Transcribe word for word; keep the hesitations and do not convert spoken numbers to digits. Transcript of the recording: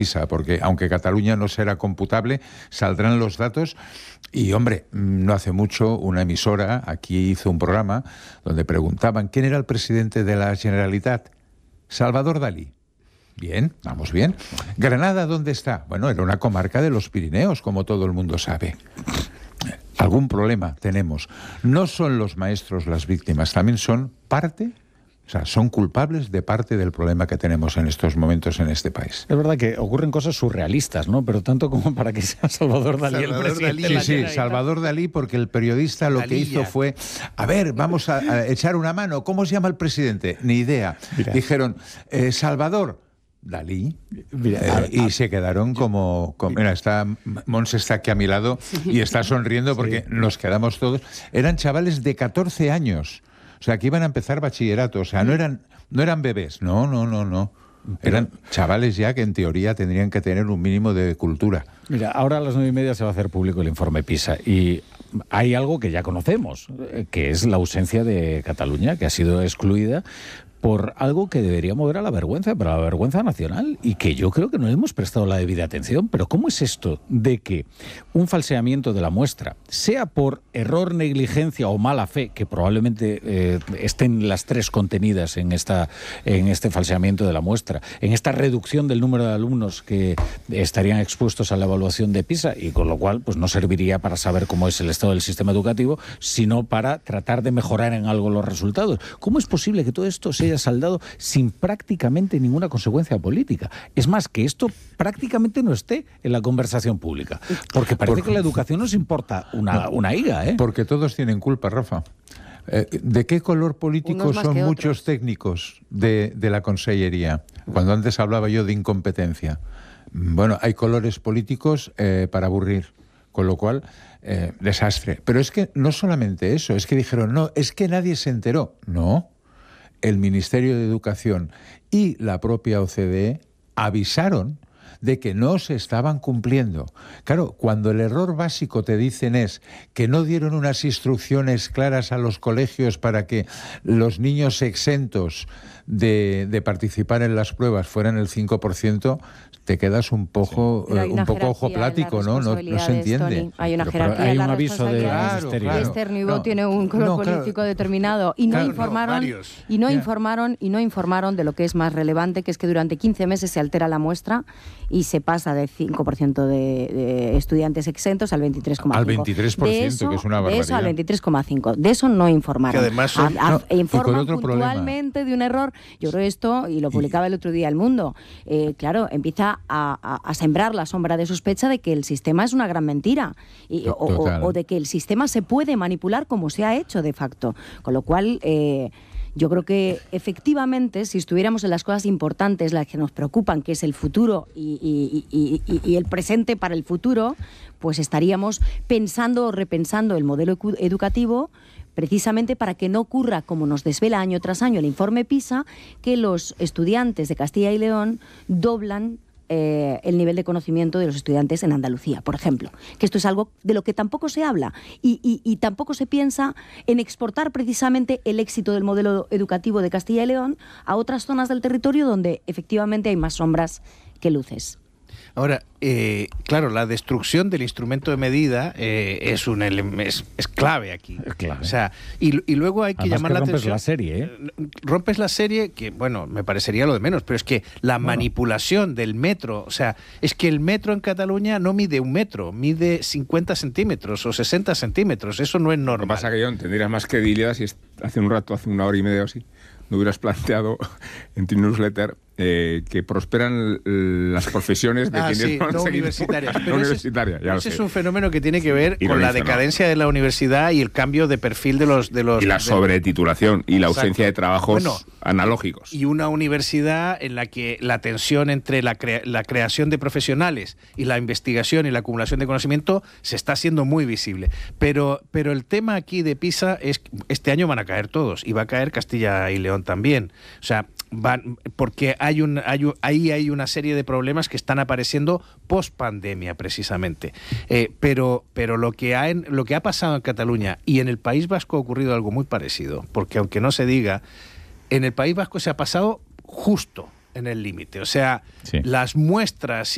PISA, porque aunque Cataluña no será computable, saldrán los datos. Y, hombre, no hace mucho una emisora aquí hizo un programa donde preguntaban quién era el presidente de la Generalitat. Salvador Dalí. Bien, vamos bien. ¿Granada dónde está? Bueno, era una comarca de los Pirineos, como todo el mundo sabe. Algún problema tenemos. No son los maestros las víctimas, también son parte... O sea, son culpables de parte del problema que tenemos en estos momentos en este país. Es verdad que ocurren cosas surrealistas, ¿no? Pero tanto como para que sea Salvador Dalí Salvador el presidente. Dalí. Sí, sí, Salvador Dalí, porque el periodista lo que hizo fue, a ver, vamos a, a echar una mano, ¿cómo se llama el presidente? Ni idea. Mira. Dijeron, eh, Salvador Dalí, Mira, eh, a, y a, se quedaron como, como mira, está Mons está aquí a mi lado y está sonriendo porque sí. Nos quedamos todos. Eran chavales de catorce años. O sea, que iban a empezar bachillerato, o sea, no eran, no eran bebés, no, no, no, no. Eran chavales ya que en teoría tendrían que tener un mínimo de cultura. Mira, ahora a las nueve y media se va a hacer público el informe PISA y hay algo que ya conocemos, que es la ausencia de Cataluña, que ha sido excluida por algo que debería mover a la vergüenza, para la vergüenza nacional, y que yo creo que no le hemos prestado la debida atención. Pero ¿cómo es esto de que un falseamiento de la muestra, sea por error, negligencia o mala fe, que probablemente eh, estén las tres contenidas en, esta, en este falseamiento de la muestra, en esta reducción del número de alumnos que estarían expuestos a la evaluación de PISA, y con lo cual pues no serviría para saber cómo es el estado del sistema educativo, sino para tratar de mejorar en algo los resultados? ¿Cómo es posible que todo esto sea saldado sin prácticamente ninguna consecuencia política? Es más, que esto prácticamente no esté en la conversación pública, porque parece porque, que la educación nos importa una, una higa, ¿eh? Porque todos tienen culpa, Rafa. Eh, ¿De qué color político son muchos técnicos de, de la consellería? Cuando antes hablaba yo de incompetencia. Bueno, hay colores políticos eh, para aburrir, con lo cual, eh, desastre. Pero es que no solamente eso, es que dijeron, no, es que nadie se enteró. No. El Ministerio de Educación y la propia O C D E avisaron de que no se estaban cumpliendo. Claro, cuando el error básico te dicen es que no dieron unas instrucciones claras a los colegios para que los niños exentos de, de participar en las pruebas fueran el cinco por ciento, te quedas un poco, sí. eh, un poco ojo plático, ¿no? No, no se entiende. Tony. Hay una jerarquía. Hay un aviso de claro, claro. Esther Niubó no, tiene un color no, político claro. determinado y no claro, informaron no, y no yeah. informaron y no informaron de lo que es más relevante, que es que durante quince meses se altera la muestra y se pasa del cinco por ciento de, de estudiantes exentos al veintitrés coma cinco. Al veintitrés por ciento, eso, que es una barbaridad. De eso al veintitrés coma cinco. De eso no informaron. Que además son, a, a, no, informan puntualmente problema. de un error. Yo creo esto, y lo publicaba el otro día El Mundo, eh, claro, empieza a, a, a sembrar la sombra de sospecha de que el sistema es una gran mentira y, o, o, o de que el sistema se puede manipular como se ha hecho de facto. Con lo cual... Eh, Yo creo que efectivamente, si estuviéramos en las cosas importantes, las que nos preocupan, que es el futuro y, y, y, y, y el presente para el futuro, pues estaríamos pensando o repensando el modelo educativo precisamente para que no ocurra, como nos desvela año tras año el informe PISA, que los estudiantes de Castilla y León doblan Eh, el nivel de conocimiento de los estudiantes en Andalucía, por ejemplo. Que esto es algo de lo que tampoco se habla y, y, y tampoco se piensa en exportar precisamente el éxito del modelo educativo de Castilla y León a otras zonas del territorio donde efectivamente hay más sombras que luces. Ahora, eh, claro, la destrucción del instrumento de medida eh, es un es, es clave aquí. Es clave. O sea, y, y luego hay que Además llamar que la rompes atención. la serie, ¿eh? Rompes la serie, que bueno, me parecería lo de menos, pero es que la bueno. manipulación del metro, o sea, es que el metro en Cataluña no mide un metro, mide cincuenta centímetros o sesenta centímetros. Eso no es normal. Lo que pasa es que, John, tendrías más credibilidad si hace un rato, hace una hora y media o así, no hubieras planteado en tu newsletter eh, que prosperan las profesiones de ah, quienes sí, no han no seguido universitarias. no Pero universitaria, ese, ya ese lo es sé. un fenómeno que tiene que ver y con la dice, decadencia no. de la universidad y el cambio de perfil de los... De los y la de, sobretitulación y la exacto. ausencia de trabajos bueno, analógicos. Y una universidad en la que la tensión entre la, crea la creación de profesionales y la investigación y la acumulación de conocimiento se está haciendo muy visible. Pero, pero el tema aquí de PISA es que este año van a caer todos y va a caer Castilla y León también. O sea, van, porque hay un, hay un, ahí hay una serie de problemas que están apareciendo post pandemia precisamente. Eh, pero pero lo, que ha en, lo que ha pasado en Cataluña y en el País Vasco ha ocurrido algo muy parecido, porque aunque no se diga, en el País Vasco se ha pasado justo en el límite. O sea, sí. las muestras